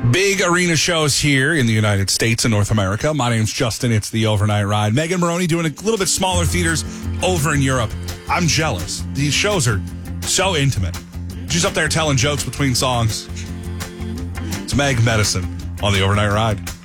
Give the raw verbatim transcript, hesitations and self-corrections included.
Big arena shows here in the United States and North America. My name's Justin. It's the Overnight Ride. Megan Moroney doing a little bit smaller theaters over in Europe. I'm jealous. These shows are so intimate. She's up there telling jokes between songs. It's Meg Medicine on the Overnight Ride.